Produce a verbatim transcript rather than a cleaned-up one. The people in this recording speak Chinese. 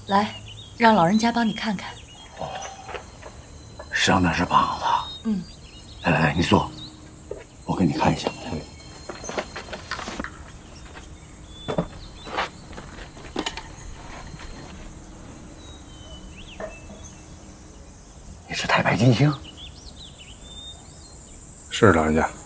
来，让老人家帮你看看。 哦，生的是膀子。 嗯。 来来来，你坐，我给你看一下。你是太白金星？ 是老人家。